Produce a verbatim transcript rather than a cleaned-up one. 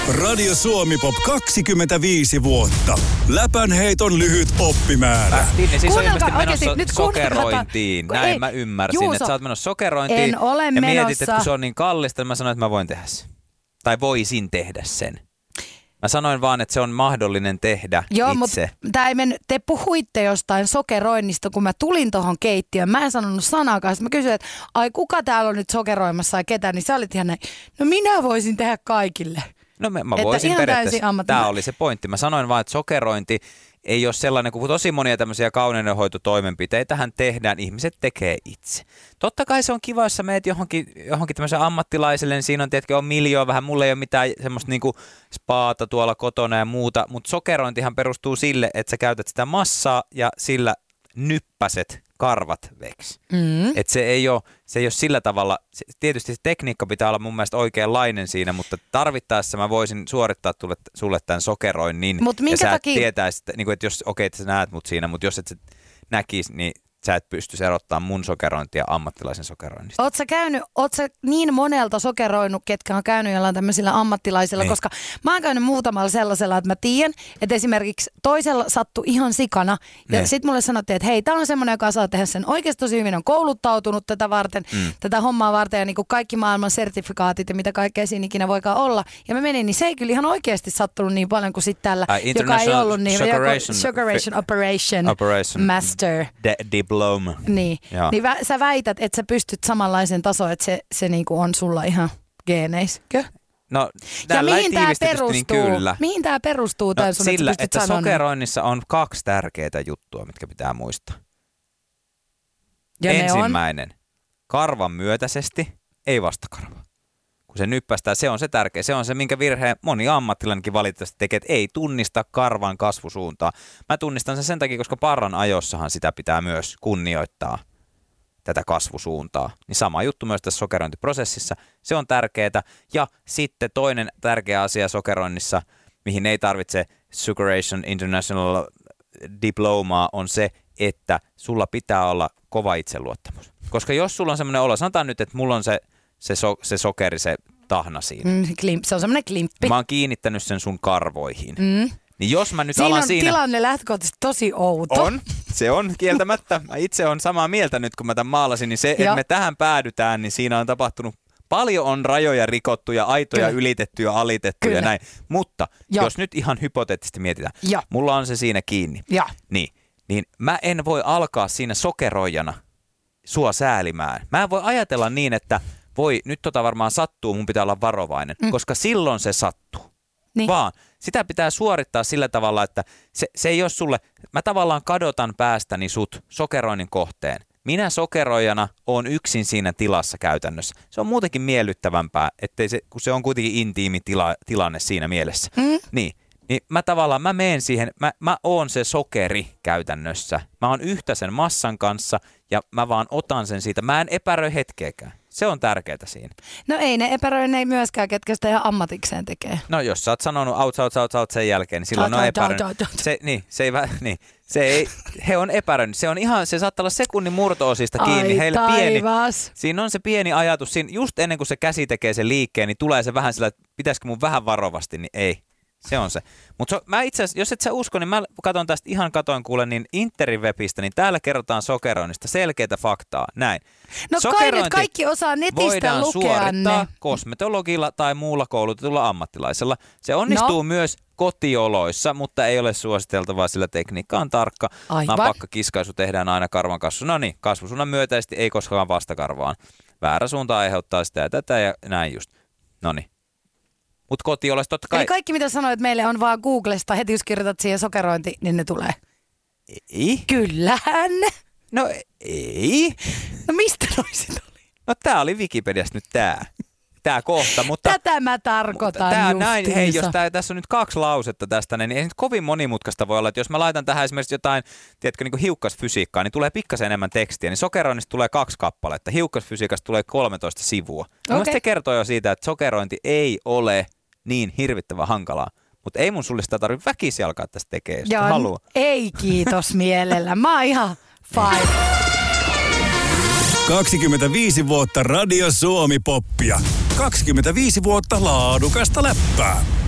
Radio Suomi Pop kaksikymmentäviisi vuotta. Läpänheiton lyhyt oppimäärä. Äh, niin siis on ilmeisesti menossa nyt sokerointiin. Näin ei, mä ymmärsin, Juuso, että sä oot menossa sokerointiin. En ole ja menossa. mietit, että kun se on niin kallista, niin mä sanoin, että mä voin tehdä sen. Tai voisin tehdä sen. Mä sanoin vaan, että se on mahdollinen tehdä Joo, itse. Mutta te puhuitte jostain sokeroinnista, kun mä tulin tohon keittiöön. Mä en sanonut sanakaan. Mä kysyin, että ai kuka täällä on nyt sokeroimassa ja ketä, niin sä olit ihan näin. No minä voisin tehdä kaikille. No mä, mä että voisin periaatteessa. Tämä oli se pointti. Mä sanoin vaan, että sokerointi ei ole sellainen, kun tosi monia tämmöisiä kauneudenhoitotoimenpiteitähän tehdään, ihmiset tekee itse. Totta kai se on kiva, jos sä meet johonkin, johonkin tämmöisen ammattilaiselle, niin siinä on tietenkin on miljoona vähän, mulla ei ole mitään semmoista niinku spaata tuolla kotona ja muuta, mutta sokerointihan perustuu sille, että sä käytät sitä massaa ja sillä nyppäset karvat veksi. Mm. Että se ei ole, se ei ole sillä tavalla, se, tietysti se tekniikka pitää olla mun mielestä oikeanlainen siinä, mutta tarvittaessa mä voisin suorittaa tulle, sulle tämän sokeroinnin. Mut minkä ja sä takia? et tietäisi, että, niin kuin, että jos, okei, että sä näet mut siinä, mutta jos et sä näkisi, niin sä et pystyisi erottamaan mun sokerointia ammattilaisen sokeroinnista. Oot sä käynyt, oot sä niin monelta sokeroinut, ketkä on käynyt jollain tämmöisillä ammattilaisilla, niin. Koska mä oon käynyt muutamalla sellaisella, että mä tiedän, että esimerkiksi toisella sattui ihan sikana ja niin. Sitten mulle sanottiin, että hei, tää on semmoinen, joka saa tehdä sen oikeasti tosi hyvin, on kouluttautunut tätä varten, mm. tätä hommaa varten ja niin kuin kaikki maailman sertifikaatit ja mitä kaikkea siinä ikinä voikaan olla. Ja mä menin, niin se ei kyllä ihan oikeasti sattunut niin paljon kuin sitten tällä, uh, joka ei ollut niin, Sugaration Operation, Operation Master. De- Diploma. Niin, niin vä, sä väität, että sä pystyt samanlaisen tasoon, että se, se niinku on sulla ihan geeneiskö? No, ja mihin tämä perustuu? Niin kyllä. Mihin tämä perustuu? No, sun, sillä, että, että sanoa? sokeroinnissa on kaksi tärkeää juttua, mitkä pitää muistaa. Ja ensimmäinen, karvan myötäisesti, ei vastakarva. Kun se nyppästää, se on se tärkeä. Se on se, minkä virheen moni ammattilainenkin valitettavasti tekee, että ei tunnista karvan kasvusuuntaa. Mä tunnistan sen sen takia, koska parran ajossahan sitä pitää myös kunnioittaa, tätä kasvusuuntaa. Niin sama juttu myös tässä sokerointiprosessissa. Se on tärkeää. Ja sitten toinen tärkeä asia sokeroinnissa, mihin ei tarvitse Sugaration International Diplomaa, on se, että sulla pitää olla kova itseluottamus. Koska jos sulla on semmoinen olo, sanotaan nyt, että mulla on se Se, so, se sokeri, se tahna siinä. Mm, klimp, se on semmoinen klimppi. Mä oon kiinnittänyt sen sun karvoihin. Mm. Niin jos mä nyt siinä alan on siinä... tilanne lähtökohtaisesti tosi outo. On, se on kieltämättä. Mä itse on samaa mieltä nyt, kun mä tämän maalasin, niin se, että me tähän päädytään, niin siinä on tapahtunut... Paljon on rajoja rikottu ja aitoja Kyllä. ylitetty ja alitettu Kyllä. ja näin. Mutta jo. Jos nyt ihan hypoteettisesti mietitään, jo. Mulla on se siinä kiinni, niin, niin mä en voi alkaa siinä sokeroijana sua säälimään. Mä en voi ajatella niin, että voi, nyt tota varmaan sattuu, mun pitää olla varovainen, mm. koska silloin se sattuu. Niin. Vaan sitä pitää suorittaa sillä tavalla, että se, se ei ole sulle, mä tavallaan kadotan päästäni sut sokeroinnin kohteen. Minä sokeroijana oon yksin siinä tilassa käytännössä. Se on muutenkin miellyttävämpää, ettei se, kun se on kuitenkin intiimi tila, tilanne siinä mielessä. Mm. Niin, niin mä tavallaan, mä meen siihen, mä, mä oon se sokeri käytännössä. Mä oon yhtä sen massan kanssa ja mä vaan otan sen siitä. Mä en epäröi hetkeäkään. Se on tärkeää siinä. No ei ne epäröi, ne ei myöskään, ketkä sitä ihan ammatikseen tekee. No jos sä oot sanonut out, out, out, out sen jälkeen, niin silloin out, on epäröinyt. Se, niin, se ei, niin, se ei, he on epäröinyt. Se on ihan, se saattaa olla sekunnin murto-osista kiinni. Ai Heille taivas. Pieni, siinä on se pieni ajatus. Siinä, just ennen kuin se käsi tekee sen liikkeen, niin tulee se vähän sillä, että pitäisikö mun vähän varovasti, niin ei. Se on se. Mutta so, mä itse asiassa, jos et sä usko, niin mä katson tästä ihan katoin kuule, niin Interin webistä, niin täällä kerrotaan sokeroinnista selkeää faktaa. Näin. No kai nyt kaikki osaa netistä voidaan lukea suorittaa ne. kosmetologilla tai muulla koulutetulla ammattilaisella. Se onnistuu no. myös kotioloissa, mutta ei ole suositeltavaa, sillä tekniikka on tarkka. Aivan. Napakkakiskaisu tehdään aina karvan kasvu. No niin, kasvusuunnan myötäisesti ei koskaan vastakarvaan. Väärä suunta aiheuttaa sitä ja tätä ja näin just. No niin. Mutta kotioloissa totta kai... Eli kaikki mitä sanoit meille on vaan Googlesta, heti jos kirjoitat siihen sokerointi, niin ne tulee. Ei. Kyllähän. No ei. No mistä noisit oli? No tää oli Wikipediasta nyt tää. Tää kohta, mutta... Tätä mä tarkoitan tää, justiinsa. näin, hei, jos tää, tässä on nyt kaksi lausetta tästä, niin ei nyt kovin monimutkaista voi olla, että jos mä laitan tähän esimerkiksi jotain, tiedätkö, niin kuin hiukkasfysiikkaa, niin tulee pikkasen enemmän tekstiä, niin sokeroinnista tulee kaksi kappaletta, hiukkasfysiikasta tulee kolmetoista sivua. Okay. Se kertoo jo siitä, että sokerointi ei ole niin hirvittävän hankalaa. Mutta ei mun sulle sitä tarvitse väkisi alkaa tästä tekemään, jos haluaa. Ei kiitos mielellä. Mä oon ihan fine. kaksikymmentäviisi vuotta Radio Suomi Poppia. kaksikymmentäviisi vuotta laadukasta läppää.